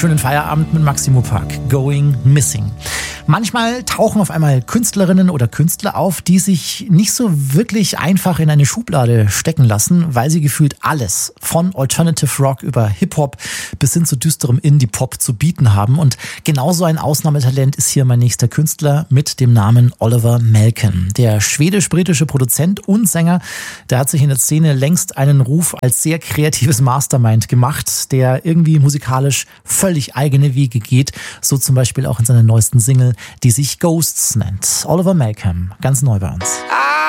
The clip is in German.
schönen Feierabend mit Maximo Park. Going Missing. Manchmal tauchen auf einmal Künstlerinnen oder Künstler auf, die sich nicht so wirklich einfach in eine Schublade stecken lassen, weil sie gefühlt alles von Alternative Rock über Hip-Hop bis hin zu düsterem Indie-Pop zu bieten haben. Und genauso ein Ausnahmetalent ist hier mein nächster Künstler mit dem Namen Oliver Malcolm. Der schwedisch-britische Produzent und Sänger, der hat sich in der Szene längst einen Ruf als sehr kreatives Mastermind gemacht, der irgendwie musikalisch völlig eigene Wege geht. So zum Beispiel auch in seiner neuesten Single, die sich Ghosts nennt. Oliver Malcolm, ganz neu bei uns.